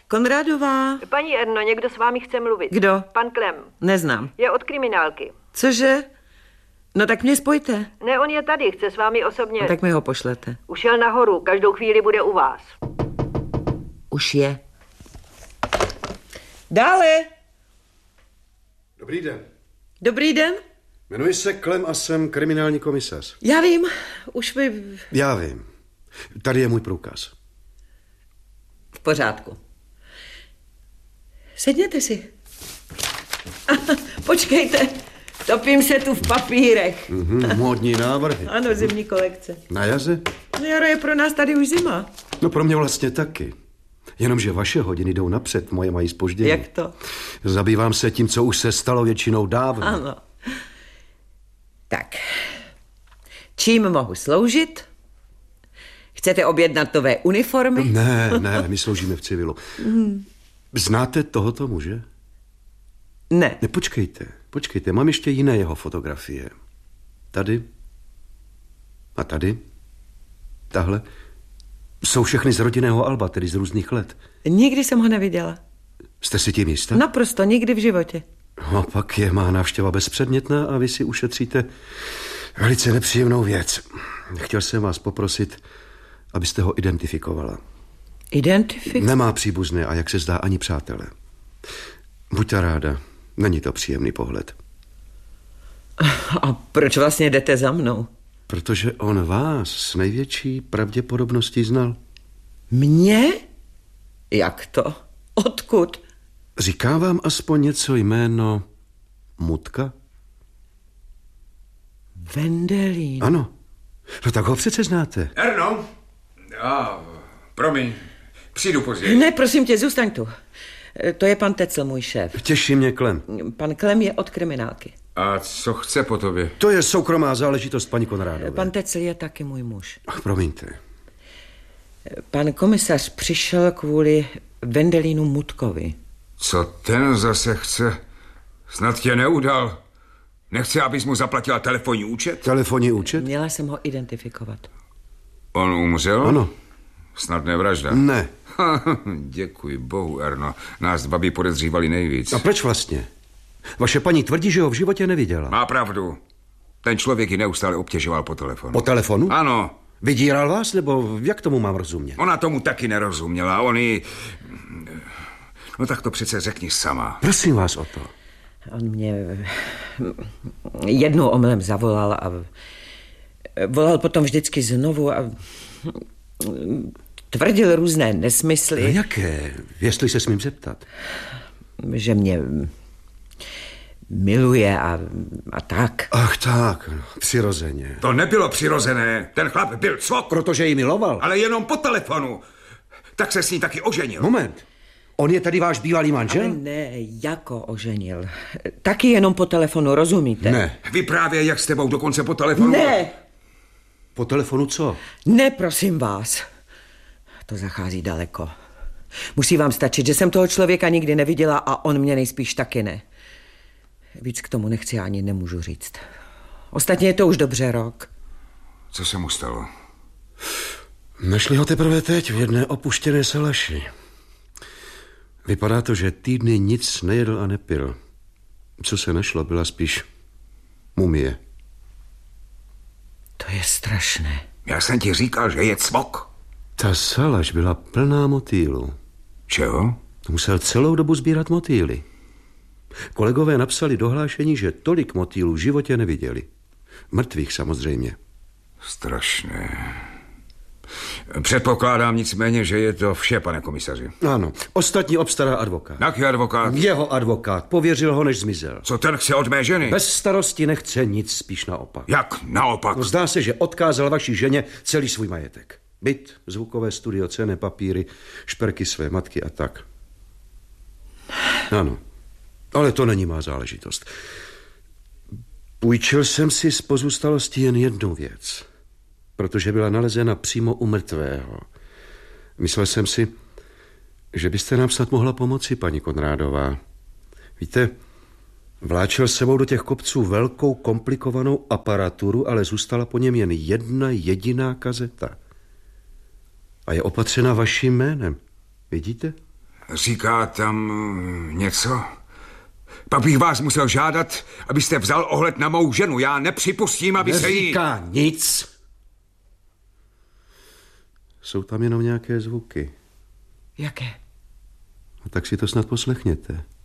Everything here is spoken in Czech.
Konrádová. Paní Erno, někdo s vámi chce mluvit. Kdo? Pan Klem. Neznám. Je od kriminálky. Cože? No tak mě spojte. Ne, on je tady, chce s vámi osobně. No tak mi ho pošlete. Ušel nahoru, každou chvíli bude u vás. Už je. Dále. Dobrý den. Dobrý den. Jmenuji se Klem a jsem kriminální komisař. Já vím, už vy... Já vím. Tady je můj průkaz. V pořádku. Sedněte si. Počkejte, topím se tu v papírech. Módní návrhy. Ano, zimní kolekce. Na jaře? No jaro je pro nás tady už zima. No pro mě vlastně taky. Jenomže vaše hodiny jdou napřed, moje mají zpoždění. Jak to? Zabývám se tím, co už se stalo většinou dávno. Ano. Tak. Čím mohu sloužit? Chcete objednat nové uniformy? Ne, my sloužíme v civilu. Znáte tohoto muže? Ne. Ne, počkejte, mám ještě jiné jeho fotografie. Tady a tady, tahle. Jsou všechny z rodinného alba, tedy z různých let. Nikdy jsem ho neviděla. Jste si tím jistá? Naprosto, nikdy v životě. No, pak je má návštěva bezpředmětná a vy si ušetříte velice nepříjemnou věc. Chtěl jsem vás poprosit, abyste ho identifikovala. Nemá příbuzné a jak se zdá ani přátelé. Buďte ráda, není to příjemný pohled. A proč vlastně jdete za mnou? Protože on vás s největší pravděpodobností znal. Mě? Jak to? Odkud? Říká vám aspoň něco jméno Mutka? Vendelín. Ano. No tak ho přece znáte. Erno? Promiň, přijdu později. Ne, prosím tě, zůstaň tu. To je pan Tecl, můj šéf. Těší mě Klem. Pan Klem je od kriminálky. A co chce po tobě? To je soukromá záležitost paní Konrádové. Pan Tecl je taky můj muž. Promiňte. Pan komisař přišel kvůli Vendelínu Mutkovi. Co ten zase chce? Snad tě neudal. Nechce, abys mu zaplatila telefonní účet? Telefonní účet? Měla jsem ho identifikovat. On umřel? Ano. Snad nevražda? Ne. Děkuji bohu, Erno. Nás dva by podezřívali nejvíc. A proč vlastně? Vaše paní tvrdí, že ho v životě neviděla. Má pravdu. Ten člověk ji neustále obtěžoval po telefonu. Po telefonu? Ano. Vydíral vás, nebo jak tomu mám rozumět? Ona tomu taky nerozuměla. No tak to přece řekni sama. Prosím vás o to. On mě jednou omylem zavolal a volal potom vždycky znovu a tvrdil různé nesmysly. No jaké? Jestli se smím zeptat. Že mě miluje a tak. Ach tak, přirozeně. To nebylo přirozené. Ten chlap byl cvok. Protože ji miloval. Ale jenom po telefonu. Tak se s ní taky oženil. Moment. On je tady váš bývalý manžel? Ale ne, jako oženil. Taky jenom po telefonu, rozumíte? Ne. Vyprávěj, jak s tebou dokonce po telefonu. Ne. Po telefonu co? Ne, prosím vás. To zachází daleko. Musí vám stačit, že jsem toho člověka nikdy neviděla a on mě nejspíš taky ne. Víc k tomu nechci ani nemůžu říct. Ostatně je to už dobře rok. Co se mu stalo? Našli ho teprve teď v jedné opuštěné salaši. Vypadá to, že týdny nic nejedl a nepil. Co se našlo, byla spíš mumie. To je strašné. Já jsem ti říkal, že je cvok. Ta salaš byla plná motýlů. Čeho? Musel celou dobu sbírat motýly. Kolegové napsali dohlášení, že tolik motýlů v životě neviděli. Mrtvých samozřejmě. Strašné. Předpokládám nicméně, že je to vše, pane komisaři. Ano, ostatní obstará advokát. Jaký advokát? Jeho advokát. Pověřil ho, než zmizel. Co ten chce od mé ženy? Bez starosti nechce nic, spíš naopak. Jak naopak? Zdá se, že odkázal vaší ženě celý svůj majetek. Byt, zvukové studio, cenné papíry, šperky své matky a tak. Ano, ale to není má záležitost. Půjčil jsem si z pozůstalosti jen jednu věc, protože byla nalezena přímo u mrtvého. Myslel jsem si, že byste nám snad mohla pomoci, paní Konrádová. Víte, vláčel sebou do těch kopců velkou komplikovanou aparaturu, ale zůstala po něm jen jedna jediná kazeta. A je opatřena vaším jménem. Vidíte? Říká tam něco? Pak bych vás musel žádat, abyste vzal ohled na mou ženu. Já nepřipustím, aby se jí... Neříká nic. Jsou tam jenom nějaké zvuky. Jaké? A tak si to snad poslechněte.